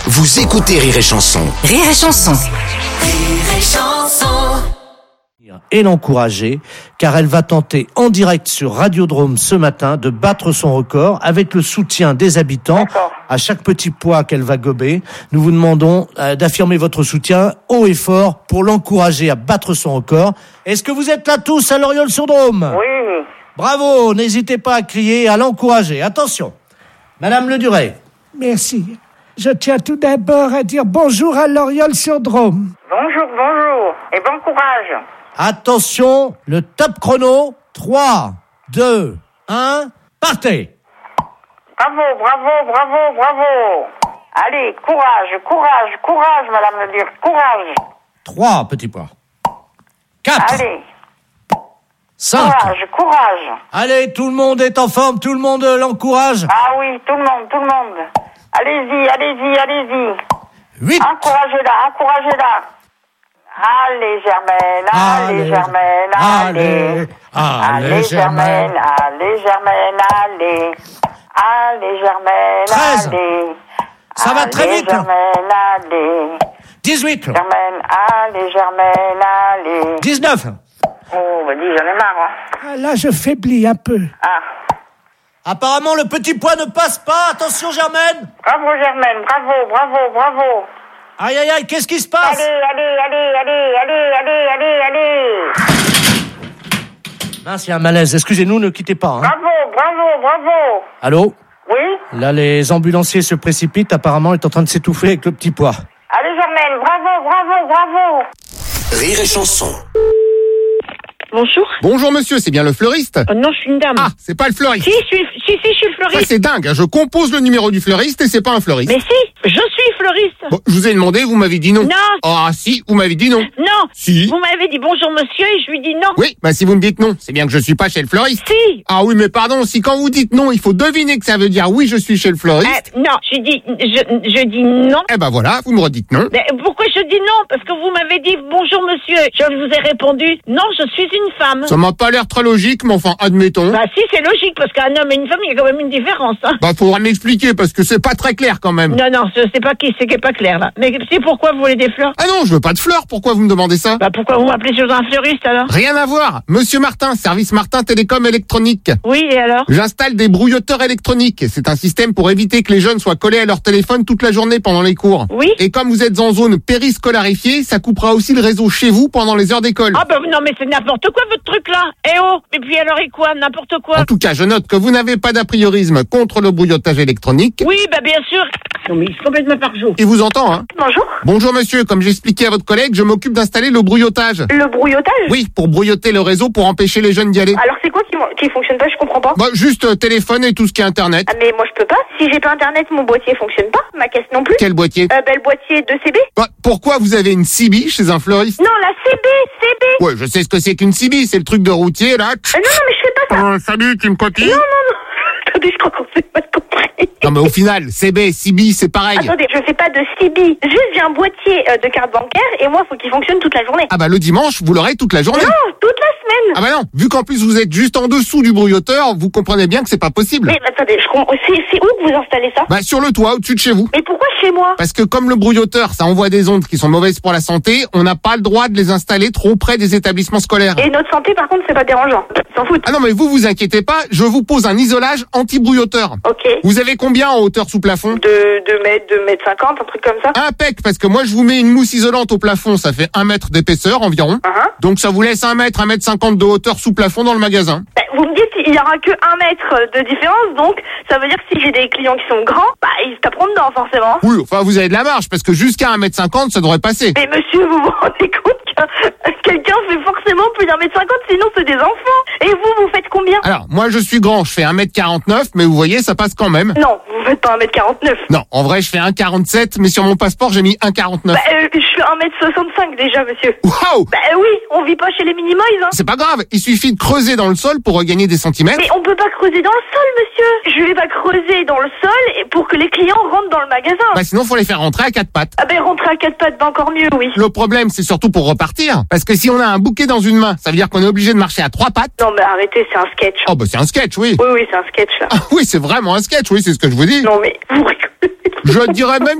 Vous écoutez Rire et Chanson. Rire et Chanson. Rire et Chanson. Et l'encourager, car elle va tenter en direct sur Radiodrome ce matin de battre son record avec le soutien des habitants. D'accord. À chaque petit poids qu'elle va gober, nous vous demandons d'affirmer votre soutien haut et fort pour l'encourager à battre son record. Est-ce que vous êtes là tous à Loriol-sur-Drôme ? Oui. Bravo, n'hésitez pas à crier, à l'encourager. Attention, Madame Leduret. Merci. Je tiens tout d'abord à dire bonjour à Loriol-sur-Drôme. Bonjour. Et bon courage. Attention, le top chrono, 3, 2, 1, partez. Bravo. Allez, courage, madame le dire, courage. 3 petits pois. 4, Allez, 5. courage. Allez, tout le monde est en forme, tout le monde l'encourage. Ah oui, tout le monde. Allez-y. 8. Encouragez-la. Allez, Germaine, allez. Germaine. Allez, Germaine, 13. allez. Ça va très vite. Germaine, allez. 18. Germaine, allez. 19. Oh, bah dis, j'en ai marre, hein. Ah, là, je faiblis un peu. Ah, Apparemment, le petit pois ne passe pas. Attention, Germaine. bravo, Germaine, bravo. Aïe, qu'est-ce qui se passe? Allez. Mince, il y a un malaise. Excusez-nous, ne quittez pas. Hein. Bravo. Allô? Oui? Là, les ambulanciers se précipitent. Apparemment, il est en train de s'étouffer avec le petit pois. Allez, Germaine, bravo. Rire et Chanson. Bonjour. Bonjour monsieur, c'est bien le fleuriste? Non, je suis une dame. Ah, c'est pas le fleuriste. Si, je suis le Ça fleuriste. c'est dingue, hein. Je compose le numéro du fleuriste et c'est pas un fleuriste. Mais si, je suis fleuriste. Bon, je vous ai demandé, vous m'avez dit non. Non. Ah si, vous m'avez dit non. Non. Si. Vous m'avez dit bonjour monsieur et je lui dis non. Oui, bah si vous me dites non, c'est bien que je suis pas chez le fleuriste. Si. Ah oui, mais pardon, si quand vous dites non, il faut deviner que ça veut dire oui, je suis chez le fleuriste. Non, je dis non. Eh ben voilà, vous me redites non. Mais pourquoi je dis non? Parce que vous m'avez dit bonjour monsieur. Je vous ai répondu non, je suis une femme. Ça m'a pas l'air très logique, mais enfin, admettons. Bah si, c'est logique parce qu'un homme et une femme, il y a quand même une différence. Hein. Bah faudra m'expliquer parce que c'est pas très clair quand même. Non, je sais pas qui est pas clair là. Mais c'est pourquoi vous voulez des fleurs? Ah non, je veux pas de fleurs, pourquoi vous me demandez ça? Bah pourquoi vous m'appelez sur un fleuriste alors? Rien à voir. Monsieur Martin, service Martin Télécom électronique. Oui, et alors? J'installe des brouilloteurs électroniques. C'est un système pour éviter que les jeunes soient collés à leur téléphone toute la journée pendant les cours. Oui. Et comme vous êtes en zone périscolarifiée, ça coupera aussi le réseau chez vous pendant les heures d'école. Ah bah non mais c'est n'importe quoi votre truc là. Eh oh. Et puis alors et quoi? N'importe quoi. En tout cas, je note que vous n'avez pas d'a priorisme contre le brouillotage électronique. Oui, bah bien sûr. Non mais il se complètement par jour. Il vous entend, hein? Bonjour. Bonjour monsieur, comme j'expliquais à votre collègue, je m'occupe d'installer le brouillotage. Le brouillotage? Oui, pour brouilloter le réseau pour empêcher les jeunes d'y aller. Alors c'est quoi qui fonctionne pas? Je comprends pas. Bah, juste téléphone et tout ce qui est internet. Ah mais moi je peux pas. Si j'ai pas internet, mon boîtier fonctionne pas. Ma caisse non plus. Quel boîtier? Le boîtier de CB. Bah, pourquoi vous avez une CB chez un fleuriste? Non, la CB. Ouais, je sais ce que c'est qu'une CB, c'est le truc de routier, là. Non, mais je fais pas ça. Salut, tu me copies? Non. Attendez, je crois qu'on s'est pas compris. Non, mais au final, CB, CB, c'est pareil. Attendez, je fais pas de CB. Juste, j'ai un boîtier de carte bancaire et moi, faut qu'il fonctionne toute la journée. Ah bah, le dimanche, vous l'aurez toute la journée. Non, toute la semaine. Ah bah non, vu qu'en plus vous êtes juste en dessous du brouilloteur, vous comprenez bien que c'est pas possible. Mais attendez, je comprends. C'est où que vous installez ça? Bah, sur le toit, au-dessus de chez vous. Mais pourquoi chez moi? Parce que comme le brouilloteur, ça envoie des ondes qui sont mauvaises pour la santé, on n'a pas le droit de les installer trop près des établissements scolaires. Et notre santé, par contre, c'est pas dérangeant. Ils s'en foutent. Ah non, mais vous inquiétez pas, je vous pose un isolage anti-brouilloteur. Ok. Vous avez combien en hauteur sous plafond? 2 mètres 50, un truc comme ça. Impec, parce que moi je vous mets une mousse isolante au plafond, ça fait 1 mètre d'épaisseur environ. Donc ça vous laisse 1 mètre 50 de hauteur sous plafond dans le magasin. Vous me dites il y aura que 1 mètre de différence, donc ça veut dire que si j'ai des clients qui sont grands, bah ils se taperont dedans forcément. Oui, enfin vous avez de la marge, parce que jusqu'à 1m50 ça devrait passer. Mais monsieur, vous vous rendez compte que quelqu'un fait forcément plus d'1m50, sinon c'est des enfants. Et vous faites combien? Alors, moi je suis grand, je fais 1m49, mais vous voyez, ça passe quand même. Non, vous faites pas 1m49. Non, en vrai je fais 1,47, mais sur mon passeport j'ai mis 1,49. Je suis 1m65 déjà, monsieur. Waouh! Oui, on vit pas chez les Minimoys, hein. C'est pas grave, il suffit de creuser dans le sol pour regagner des centimètres. Mais on peut pas creuser dans le sol, monsieur. Je vais pas creuser dans le sol pour que les clients rentrent dans le magasin. Bah sinon faut les faire rentrer à 4 pattes. Rentrer à 4 pattes, encore mieux, oui. Le problème c'est surtout pour repartir, parce que si on a un bouquet dans une main, ça veut dire qu'on est obligé de marcher à 3 pattes. Non mais arrêtez, c'est un sketch. Oh bah c'est un sketch, oui. Oui, c'est un sketch là. Ah oui, c'est vraiment un sketch, oui, c'est ce que je vous dis. Non mais vous rigolez. Je dirais même